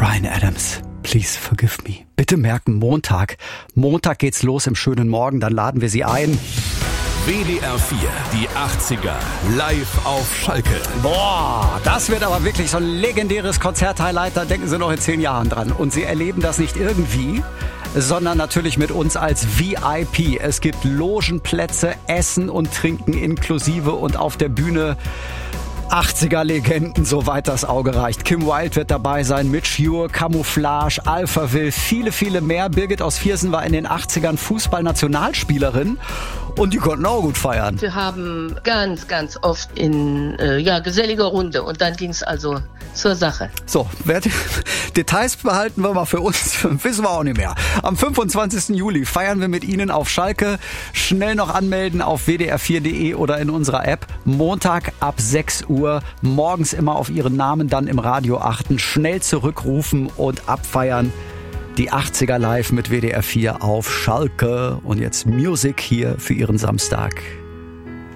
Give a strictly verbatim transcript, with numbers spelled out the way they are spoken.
Bryan Adams, Please Forgive Me. Bitte merken, Montag. Montag geht's los im schönen Morgen, dann laden wir Sie ein. W D R vier, die achtziger, live auf Schalke. Boah, das wird aber wirklich so ein legendäres Konzerthighlight, da denken Sie noch in zehn Jahren dran. Und Sie erleben das nicht irgendwie, sondern natürlich mit uns als V I P. Es gibt Logenplätze, Essen und Trinken inklusive und auf der Bühne achtziger-Legenden, soweit das Auge reicht. Kim Wilde wird dabei sein, Mitch Ure, Camouflage, Alphaville, viele, viele mehr. Birgit aus Viersen war in den achtzigern Fußballnationalspielerin und die konnten auch gut feiern. Wir haben ganz, ganz oft in äh, ja, geselliger Runde und dann ging es also zur Sache. So, Details behalten wir mal für uns, wissen wir auch nicht mehr. Am fünfundzwanzigsten Juli feiern wir mit Ihnen auf Schalke. Schnell noch anmelden auf w d r vier punkt d e oder in unserer App. Montag ab sechs Uhr, morgens immer auf Ihren Namen dann im Radio achten, schnell zurückrufen und abfeiern. Die achtziger live mit W D R vier auf Schalke. Und jetzt Music hier für Ihren Samstag.